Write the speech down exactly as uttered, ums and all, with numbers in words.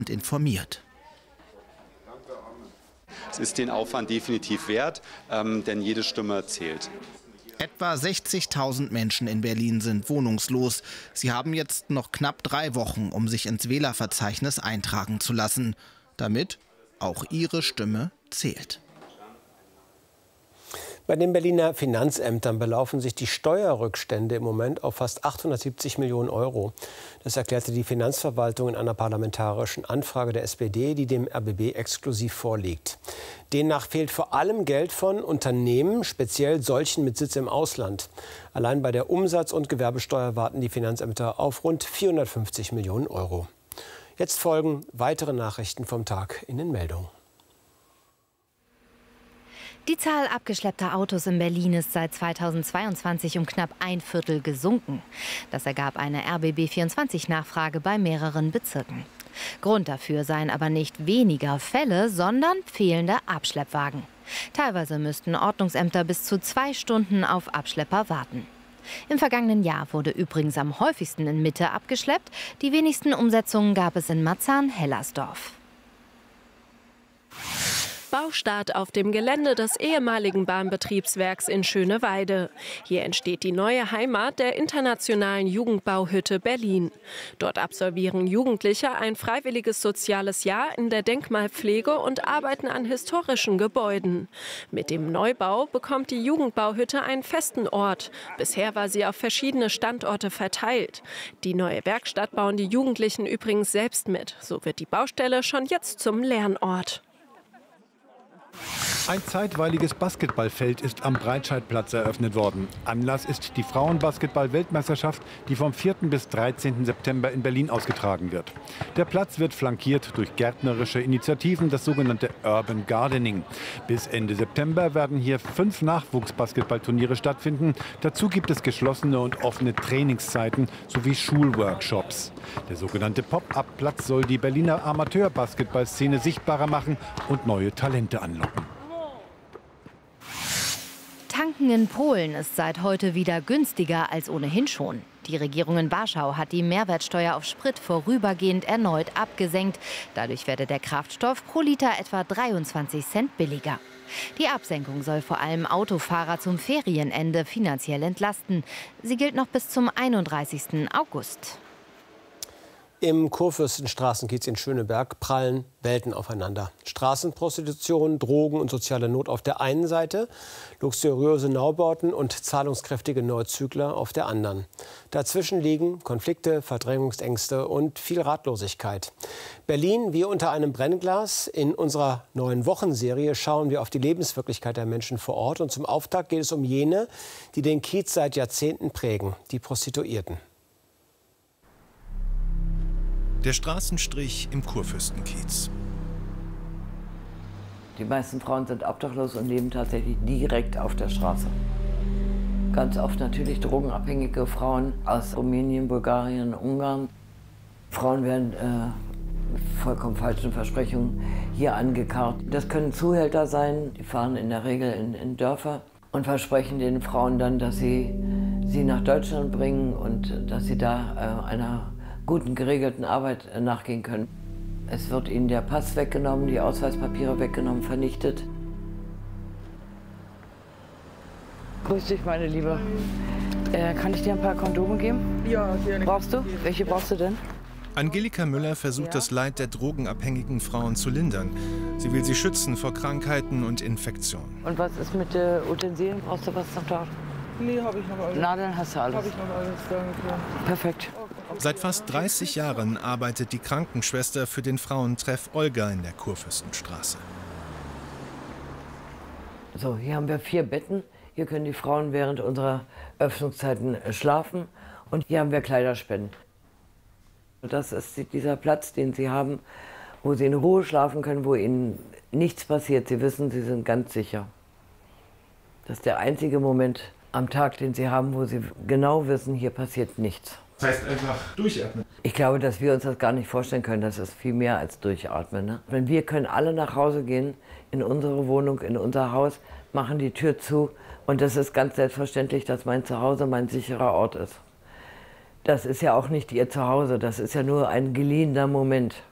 und informiert. Es ist den Aufwand definitiv wert, ähm, denn jede Stimme zählt. Etwa sechzigtausend Menschen in Berlin sind wohnungslos. Sie haben jetzt noch knapp drei Wochen, um sich ins Wählerverzeichnis eintragen zu lassen, damit auch ihre Stimme zählt. Bei den Berliner Finanzämtern belaufen sich die Steuerrückstände im Moment auf fast achthundertsiebzig Millionen Euro. Das erklärte die Finanzverwaltung in einer parlamentarischen Anfrage der S P D, die dem R B B exklusiv vorliegt. Demnach fehlt vor allem Geld von Unternehmen, speziell solchen mit Sitz im Ausland. Allein bei der Umsatz- und Gewerbesteuer warten die Finanzämter auf rund vierhundertfünfzig Millionen Euro. Jetzt folgen weitere Nachrichten vom Tag in den Meldungen. Die Zahl abgeschleppter Autos in Berlin ist seit zweitausendzweiundzwanzig um knapp ein Viertel gesunken. Das ergab eine R B B vierundzwanzig-Nachfrage bei mehreren Bezirken. Grund dafür seien aber nicht weniger Fälle, sondern fehlende Abschleppwagen. Teilweise müssten Ordnungsämter bis zu zwei Stunden auf Abschlepper warten. Im vergangenen Jahr wurde übrigens am häufigsten in Mitte abgeschleppt. Die wenigsten Umsetzungen gab es in Marzahn-Hellersdorf. Baustart auf dem Gelände des ehemaligen Bahnbetriebswerks in Schöneweide. Hier entsteht die neue Heimat der Internationalen Jugendbauhütte Berlin. Dort absolvieren Jugendliche ein freiwilliges soziales Jahr in der Denkmalpflege und arbeiten an historischen Gebäuden. Mit dem Neubau bekommt die Jugendbauhütte einen festen Ort. Bisher war sie auf verschiedene Standorte verteilt. Die neue Werkstatt bauen die Jugendlichen übrigens selbst mit. So wird die Baustelle schon jetzt zum Lernort. Ein zeitweiliges Basketballfeld ist am Breitscheidplatz eröffnet worden. Anlass ist die Frauenbasketball-Weltmeisterschaft, die vom vierten bis dreizehnten September in Berlin ausgetragen wird. Der Platz wird flankiert durch gärtnerische Initiativen, das sogenannte Urban Gardening. Bis Ende September werden hier fünf Nachwuchsbasketballturniere stattfinden. Dazu gibt es geschlossene und offene Trainingszeiten sowie Schulworkshops. Der sogenannte Pop-up-Platz soll die Berliner Amateurbasketballszene sichtbarer machen und neue Talente anlocken. Tanken in Polen ist seit heute wieder günstiger als ohnehin schon. Die Regierung in Warschau hat die Mehrwertsteuer auf Sprit vorübergehend erneut abgesenkt. Dadurch werde der Kraftstoff pro Liter etwa dreiundzwanzig Cent billiger. Die Absenkung soll vor allem Autofahrer zum Ferienende finanziell entlasten. Sie gilt noch bis zum einunddreißigsten August. Im Kurfürstenstraßenkiez in Schöneberg prallen Welten aufeinander. Straßenprostitution, Drogen und soziale Not auf der einen Seite, luxuriöse Neubauten und zahlungskräftige Neuzügler auf der anderen. Dazwischen liegen Konflikte, Verdrängungsängste und viel Ratlosigkeit. Berlin wie unter einem Brennglas. In unserer neuen Wochenserie schauen wir auf die Lebenswirklichkeit der Menschen vor Ort. Und zum Auftakt geht es um jene, die den Kiez seit Jahrzehnten prägen, die Prostituierten. Der Straßenstrich im Kurfürstenkiez. Die meisten Frauen sind obdachlos und leben tatsächlich direkt auf der Straße. Ganz oft natürlich drogenabhängige Frauen aus Rumänien, Bulgarien, Ungarn. Frauen werden äh, vollkommen falschen Versprechungen hier angekarrt. Das können Zuhälter sein, die fahren in der Regel in, in Dörfer und versprechen den Frauen dann, dass sie sie nach Deutschland bringen und dass sie da äh, einer guten, geregelten Arbeit nachgehen können. Es wird ihnen der Pass weggenommen, die Ausweispapiere weggenommen, vernichtet. Grüß dich, meine Liebe. Äh, kann ich dir ein paar Kondome geben? Ja, gerne. Brauchst du? Welche brauchst du denn? Angelika Müller versucht, ja, das Leid der drogenabhängigen Frauen zu lindern. Sie will sie schützen vor Krankheiten und Infektionen. Und was ist mit äh, Utensilien? Brauchst du was noch da? Nee, habe ich noch alles. Nadeln hast du alles? Habe ich noch alles, danke. Perfekt. Seit fast dreißig Jahren arbeitet die Krankenschwester für den Frauentreff Olga in der Kurfürstenstraße. So, hier haben wir vier Betten. Hier können die Frauen während unserer Öffnungszeiten schlafen. Und hier haben wir Kleiderspenden. Das ist dieser Platz, den sie haben, wo sie in Ruhe schlafen können, wo ihnen nichts passiert. Sie wissen, sie sind ganz sicher. Das ist der einzige Moment am Tag, den sie haben, wo sie genau wissen, hier passiert nichts. Das heißt einfach durchatmen. Ich glaube, dass wir uns das gar nicht vorstellen können. Das ist viel mehr als durchatmen. Ne? Wenn wir können alle nach Hause gehen, in unsere Wohnung, in unser Haus, machen die Tür zu. Und das ist ganz selbstverständlich, dass mein Zuhause mein sicherer Ort ist. Das ist ja auch nicht ihr Zuhause, das ist ja nur ein geliehener Moment.